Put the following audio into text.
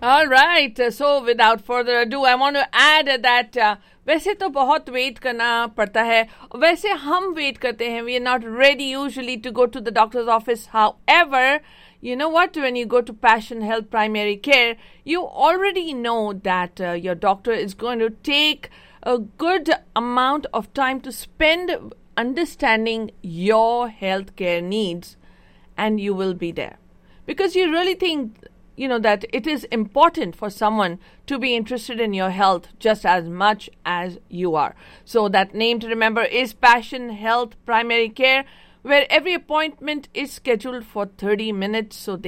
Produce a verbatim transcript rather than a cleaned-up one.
All right. So without further ado, I want to add that uh, वैसे तो बहुत wait करना पड़ता है, वैसे हम वेट करते हैं. We are not ready usually to go to the doctor's office. However, you know what? When you go to Passion Health Primary Care, you already know that uh, your doctor is going to take a good amount of time to spend understanding your healthcare needs, and you will be there. Because you really think, you know, that it is important for someone to be interested in your health just as much as you are. So that name to remember is Passion Health Primary Care, where every appointment is scheduled for thirty minutes. So they